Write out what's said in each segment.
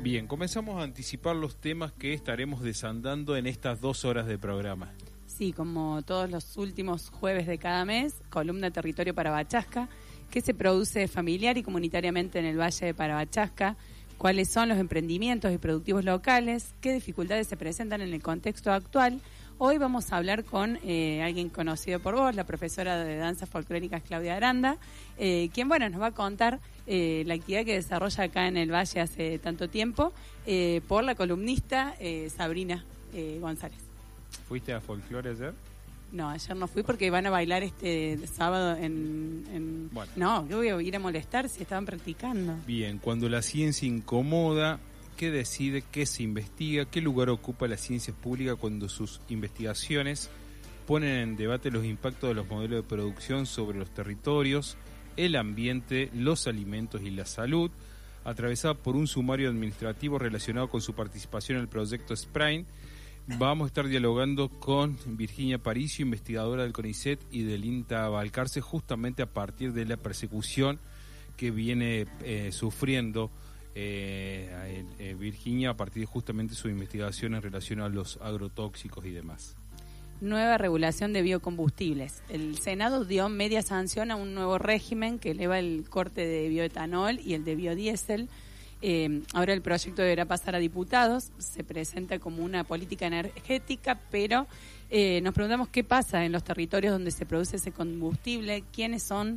Bien, comenzamos a anticipar los temas que estaremos desandando en estas 2 horas de programa. Sí, como todos los últimos jueves de cada mes, columna Territorio Parabachasca, que se produce familiar y comunitariamente en el Valle de Parabachasca, cuáles son los emprendimientos y productivos locales, qué dificultades se presentan en el contexto actual. Hoy vamos a hablar con alguien conocido por vos, la profesora de danzas folclóricas Claudia Aranda, quien nos va a contar la actividad que desarrolla acá en el Valle hace tanto tiempo, por la columnista Sabrina González. ¿Fuiste a folclore ayer? No, ayer no fui porque van a bailar este sábado Bueno. No, yo voy a ir a molestar si estaban practicando. Bien, cuando la ciencia incomoda, ¿qué decide, qué se investiga, qué lugar ocupa la ciencia pública cuando sus investigaciones ponen en debate los impactos de los modelos de producción sobre los territorios, el ambiente, los alimentos y la salud, atravesada por un sumario administrativo relacionado con su participación en el proyecto SPRAIN? Vamos a estar dialogando con Virginia Paricio, investigadora del CONICET y del INTA Balcarce, justamente a partir de la persecución que viene sufriendo Virginia a partir de justamente su investigación en relación a los agrotóxicos y demás. Nueva regulación de biocombustibles. El Senado dio media sanción a un nuevo régimen que eleva el corte de bioetanol y el de biodiesel. Ahora el proyecto deberá pasar a diputados, se presenta como una política energética, pero nos preguntamos qué pasa en los territorios donde se produce ese combustible, quiénes son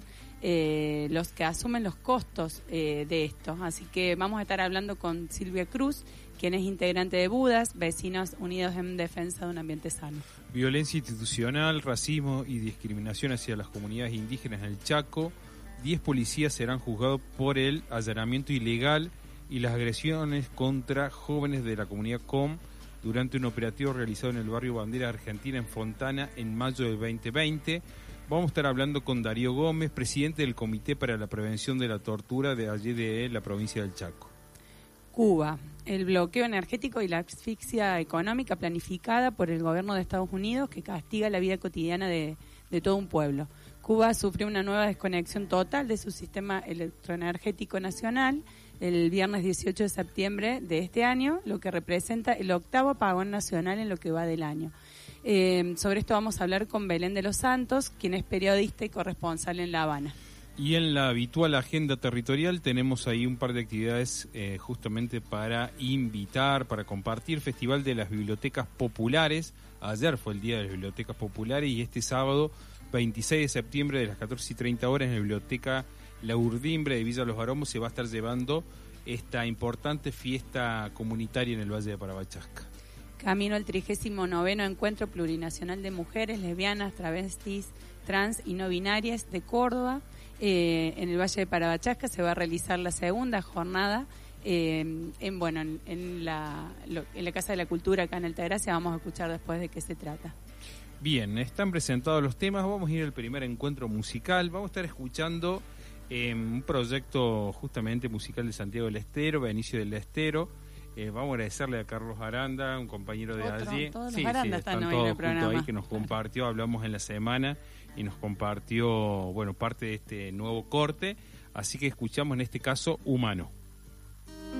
los que asumen los costos de esto. Así que vamos a estar hablando con Silvia Cruz, quien es integrante de Budas, Vecinos Unidos en Defensa de un Ambiente Sano. Violencia institucional, racismo y discriminación hacia las comunidades indígenas en el Chaco. 10 policías serán juzgados por el allanamiento ilegal y las agresiones contra jóvenes de la comunidad COM durante un operativo realizado en el barrio Bandera Argentina en Fontana en mayo del 2020. Vamos a estar hablando con Darío Gómez, presidente del Comité para la Prevención de la Tortura de allí de la provincia del Chaco. Cuba, el bloqueo energético y la asfixia económica planificada por el gobierno de Estados Unidos que castiga la vida cotidiana de todo un pueblo. Cuba sufrió una nueva desconexión total de su sistema electroenergético nacional el viernes 18 de septiembre de este año, lo que representa el 8º apagón nacional en lo que va del año. Sobre esto vamos a hablar con Belén de los Santos, quien es periodista y corresponsal en La Habana. Y en la habitual agenda territorial tenemos ahí un par de actividades justamente para invitar, para compartir. Festival de las Bibliotecas Populares. Ayer fue el Día de las Bibliotecas Populares y este sábado 26 de septiembre de las 14:30 horas en la Biblioteca La Urdimbre de Villa Los Aromos se va a estar llevando esta importante fiesta comunitaria en el Valle de Parabachasca. Camino al 39º Encuentro Plurinacional de Mujeres, Lesbianas, Travestis, Trans y No Binarias de Córdoba. En el Valle de Parabachasca se va a realizar la segunda jornada en la Casa de la Cultura acá en Altagracia. Vamos a escuchar después de qué se trata. Bien, están presentados los temas, vamos a ir al primer encuentro musical, vamos a estar escuchando un proyecto justamente musical de Santiago del Estero, Benicio del Estero. Vamos a agradecerle a Carlos Aranda, un compañero de allí. Todos los Aranda están hoy en el programa. Ahí que nos compartió, hablamos en la semana y nos compartió, parte de este nuevo corte, así que escuchamos en este caso Humano.